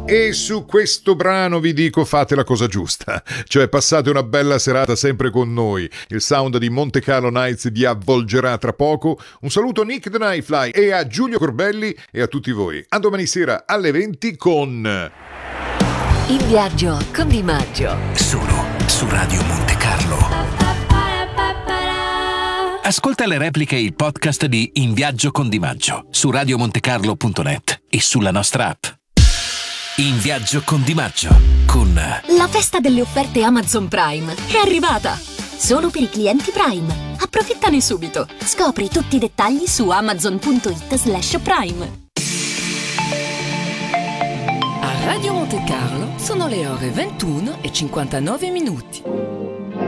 E su questo brano vi dico: fate la cosa giusta, cioè passate una bella serata sempre con noi. Il sound di Monte Carlo Nights vi avvolgerà tra poco. Un saluto a Nick the Nightfly e a Giulio Corbelli e a tutti voi. A domani sera alle 20 con In viaggio con Di Maggio, solo su Radio Monte Carlo. Ascolta le repliche e il podcast di In viaggio con Di Maggio su radiomontecarlo.net e sulla nostra app. In viaggio con Di Maggio con la festa delle offerte Amazon Prime è arrivata! Solo per i clienti Prime. Approfittane subito. Scopri tutti i dettagli su amazon.it/prime. A Radio Monte Carlo sono le ore 21:59.